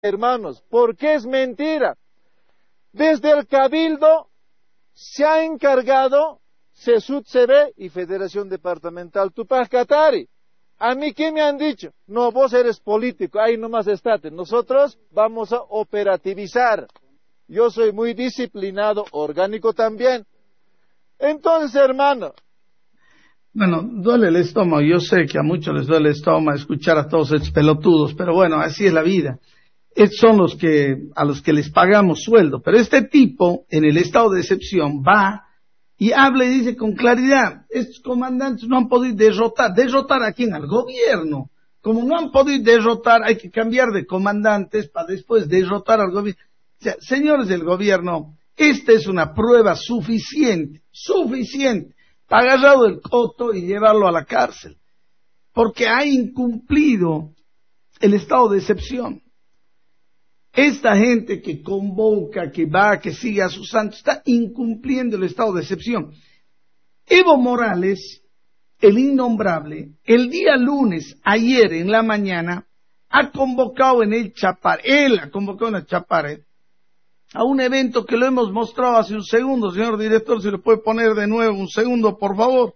hermanos, porque es mentira. Desde el Cabildo se ha encargado CESUD CB y Federación Departamental Tupac Katari. A mí, ¿qué me han dicho? No, vos eres político, ahí nomás estate. Nosotros vamos a operativizar. Yo soy muy disciplinado, orgánico también. Entonces, hermano. Bueno, duele el estómago. Yo sé que a muchos les duele el estómago escuchar a todos estos pelotudos, pero bueno, así es la vida. Estos son a los que les pagamos sueldo. Pero este tipo, en el estado de excepción, va y habla y dice con claridad, estos comandantes no han podido derrotar a quién, al gobierno. Como no han podido derrotar, hay que cambiar de comandantes para después derrotar al gobierno. O sea, señores del gobierno, esta es una prueba suficiente, para agarrarlo del coto y llevarlo a la cárcel, porque ha incumplido el estado de excepción. Esta gente que convoca, que va, que sigue a sus santos, está incumpliendo el estado de excepción. Evo Morales, el innombrable, el día lunes, ayer en la mañana, ha convocado en el Chapare, él ha convocado en el Chapare, a un evento que lo hemos mostrado hace un segundo, señor director, si lo puede poner de nuevo un segundo, por favor.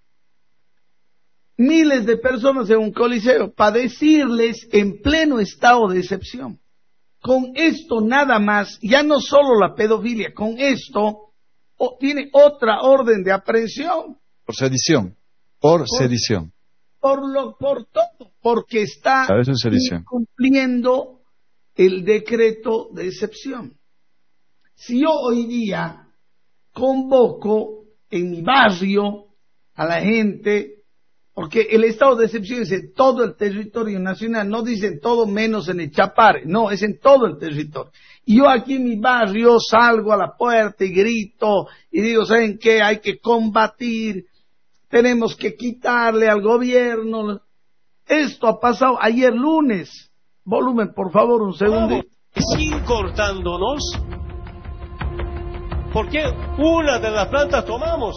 Miles de personas en un coliseo, para decirles en pleno estado de excepción. Con esto nada más, ya no solo la pedofilia, con esto tiene otra orden de aprehensión. Por sedición. Por sedición. Por todo, porque está incumpliendo el decreto de excepción. Si yo hoy día convoco en mi barrio a la gente, porque el estado de excepción es en todo el territorio nacional, no dicen todo menos en el Chapare, no, es en todo el territorio. Y yo aquí en mi barrio salgo a la puerta y grito y digo, ¿saben qué? Hay que combatir, tenemos que quitarle al gobierno. Esto ha pasado ayer lunes. Volumen, por favor, un segundo. Sin cortándonos, porque una de las plantas tomamos.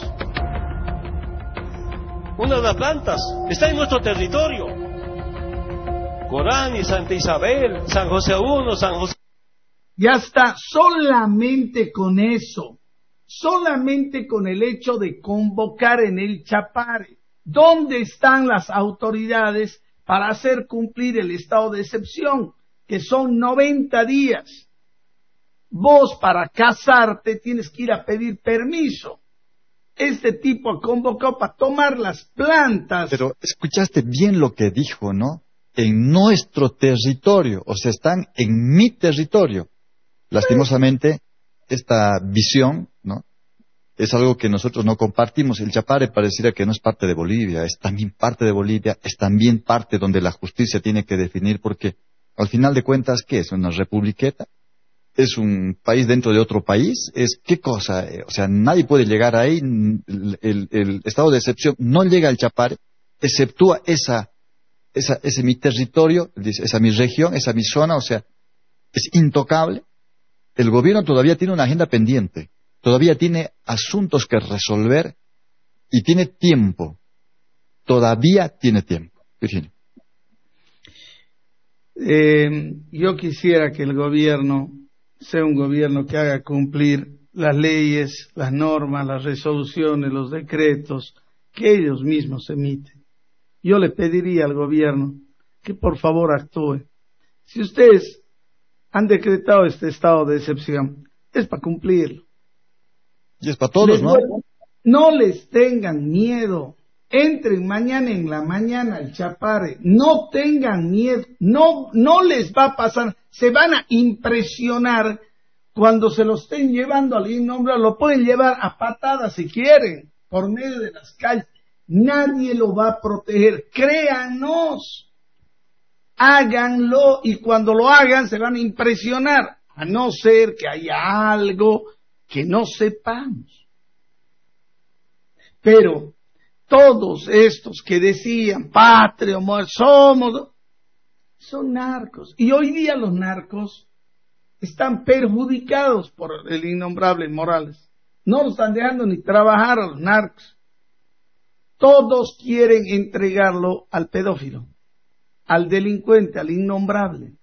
Una de las plantas está en nuestro territorio. Corán y Santa Isabel, San José I, San José. Ya está, solamente con eso, solamente con el hecho de convocar en el Chapare. ¿Dónde están las autoridades para hacer cumplir el estado de excepción? Que son 90 días. Vos para casarte tienes que ir a pedir permiso. Este tipo ha convocado para tomar las plantas. Pero escuchaste bien lo que dijo, ¿no? En nuestro territorio, o sea, están en mi territorio. Lastimosamente, esta visión, ¿no? Es algo que nosotros no compartimos. El Chapare pareciera que no es parte de Bolivia, es también parte de Bolivia, es también parte donde la justicia tiene que definir, porque al final de cuentas, ¿qué es? ¿Una republiqueta? ¿Es un país dentro de otro país? ¿Es qué cosa? O sea, nadie puede llegar ahí. El estado de excepción no llega al Chapare, exceptúa ese mi territorio, esa mi región, esa mi zona, o sea, es intocable. El gobierno todavía tiene una agenda pendiente, todavía tiene asuntos que resolver y tiene tiempo. Todavía tiene tiempo. Virginia. Yo quisiera que el gobierno sea un gobierno que haga cumplir las leyes, las normas, las resoluciones, los decretos que ellos mismos emiten. Yo le pediría al gobierno que por favor actúe. Si ustedes han decretado este estado de excepción, es para cumplirlo. Y es para todos, ¿no? No les tengan miedo. Entren mañana en la mañana al Chapare. No tengan miedo. No les va a pasar. Se van a impresionar cuando se lo estén llevando al innombrable. Lo pueden llevar a patadas si quieren, por medio de las calles. Nadie lo va a proteger. Créanos. Háganlo y cuando lo hagan se van a impresionar. A no ser que haya algo que no sepamos. Pero todos estos que decían patria o muerte, son narcos. Y hoy día los narcos están perjudicados por el innombrable Morales. No los están dejando ni trabajar a los narcos. Todos quieren entregarlo al pedófilo, al delincuente, al innombrable.